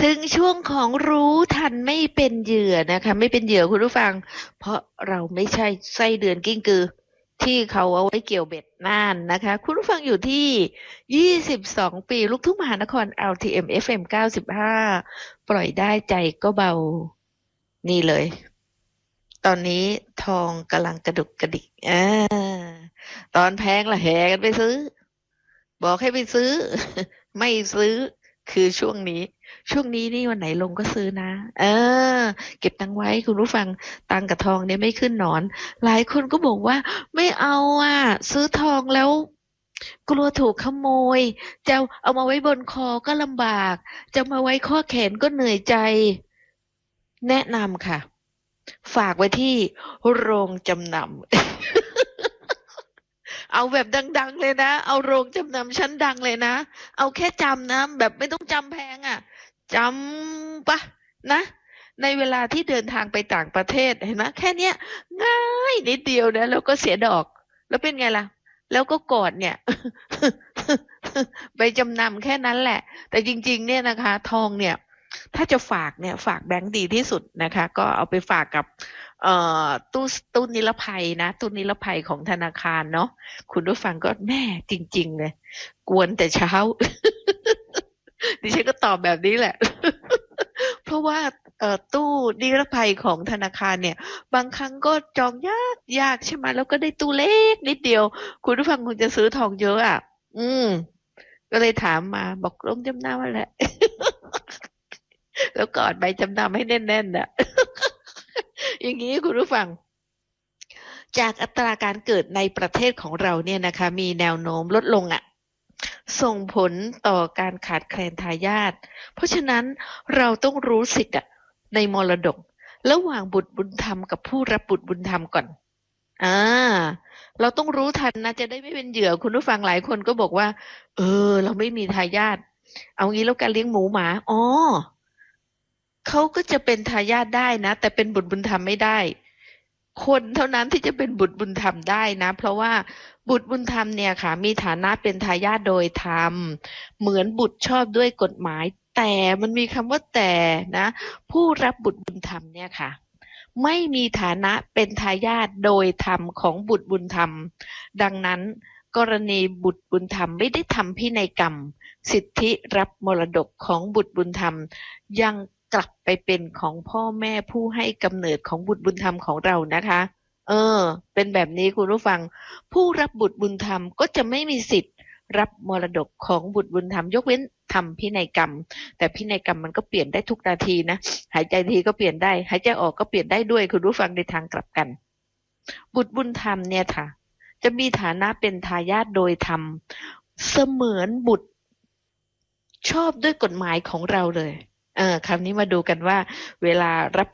ถึงช่วงของรู้ทันไม่เป็นเหยื่อนะคะไม่เป็นเหยื่อคุณผู้ฟังเพราะเราไม่ใช่ไส้เดือนกิ้งกือที่เขาเอาไว้เกี่ยวเบ็ดน่านนะคะคุณผู้ฟังอยู่ที่22ปีลูกทุ่งมหานคร LTM FM 95ปล่อยได้ใจก็เบานี่เลยตอนนี้ทองกำลังกระดุกกระดิกตอนแพงละแห่กันไปซื้อบอกให้ไปซื้อไม่ซื้อคือช่วงนี้นี่วันไหนลงก็ซื้อนะเออเก็บตังค์ไว้คุณผู้ฟังตังค์กับทองเนี่ยไม่ขึ้นหนอนหลายคนก็บอกว่าไม่เอาอ่ะซื้อทองแล้วกลัวถูกขโมยจะเอามาไว้บนคอก็ลำบากจะมาไว้ข้อแขนก็เหนื่อยใจแนะนำค่ะฝากไว้ที่โรงจำนำ เอาแบบดังๆเลยนะเอาโรงจำนำชั้นดังเลยนะเอาแค่จำนะแบบไม่ต้องจำแพงอ่ะจำปะนะในเวลาที่เดินทางไปต่างประเทศเห็นไหมแค่เนี้ยง่ายนิดเดียวนะแล้วก็เสียดอกแล้วเป็นไงล่ะแล้วก็กอดเนี่ยไปจำนำแค่นั้นแหละแต่จริงๆเนี่ยนะคะทองเนี่ยถ้าจะฝากเนี่ยฝากแบงก์ดีที่สุดนะคะก็เอาไปฝากกับเอ่ตู้นิรภัยนะตู้นิรภัยของธนาคารเนาะคุณผู้ฟังก็แม่จริงๆเลยกวนแต่เช้าดิฉันก็ตอบแบบนี้แหละเพราะว่าตู้นิรภัยของธนาคารเนี่ยบางครั้งก็จองยากใช่ไหมแล้วก็ได้ตู้เล็กนิดเดียวคุณผู้ฟังคงจะซื้อทองเยอะอ่ะอืมก็เลยถามมาบอกลงจำนำมาแหละแล้วกอดใบจำนำให้แน่นๆน่ะอย่างนี้คุณผู้ฟัง จากอัตราการเกิดในประเทศของเราเนี่ยนะคะมีแนวโน้มลดลงอ่ะส่งผลต่อการขาดแคลนทายาทเพราะฉะนั้นเราต้องรู้สิทธิ์อะในมรดกระหว่างบุตรบุญธรรมกับผู้รับบุตรบุญธรรมก่อนอ่าเราต้องรู้ทันนะจะได้ไม่เป็นเหยื่อคุณผู้ฟังหลายคนก็บอกว่าเราไม่มีทายาทเอางี้แล้วการเลี้ยงหมูหมาอ๋อเขาก็จะเป็นทายาทได้นะแต่เป็นบุตรบุญธรรมไม่ได้ คนเท่านั้นที่จะเป็นบุตรบุญธรรมได้นะเพราะว่าบุตรบุญธรรมเนี่ยค่ะมีฐานะเป็นทายาทโดยธรรมเหมือนบุตรชอบด้วยกฎหมายแต่มันมีคำว่าแต่นะผู้รับบุตรบุญธรรมเนี่ยค่ะไม่มีฐานะเป็นทายาทโดยธรรมของบุตรบุญธรรมดังนั้นกรณีบุตรบุญธรรมไม่ได้ทำพินัยกรรมสิทธิรับมรดกของบุตรบุญธรรมยังกลับไปเป็นของพ่อแม่ผู้ให้กำเนิดของบุตรบุญธรรมของเรานะคะ เออเป็นแบบนี้คุณผู้ฟังผู้รับบุตรบุญธรรมก็จะไม่มีสิทธิ์รับมรดกของบุตรบุญธรรมยกเว้นทำพินัยกรรมแต่พินัยกรรมมันก็เปลี่ยนได้ทุกนาทีนะหายใจทีก็เปลี่ยนได้หายใจออกก็เปลี่ยนได้ด้วยคุณผู้ฟังในทางกลับกันบุตรบุญธรรมเนี่ยค่ะจะมีฐานะเป็นทายาทโดยธรรมเสมือนบุตรชอบด้วยกฎหมายของเราเลยคำนี้มาดูกันว่าเวลารับ